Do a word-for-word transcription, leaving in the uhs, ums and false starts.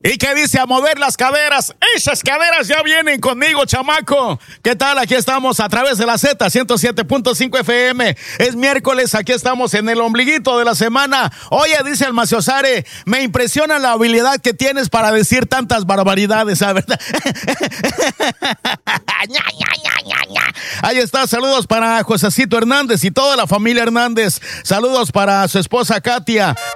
Y que dice a mover las caderas. Esas caderas ya vienen conmigo, chamaco. ¿Qué tal? Aquí estamos a través de la Z ciento siete punto cinco F M. Es miércoles, aquí estamos en el ombliguito de la semana. Oye, dice el Maciosare, me impresiona la habilidad que tienes para decir tantas barbaridades, ¿sabes? ¿Verdad? Ahí está, saludos para Josecito Hernández y toda la familia Hernández. Saludos para su esposa Katia,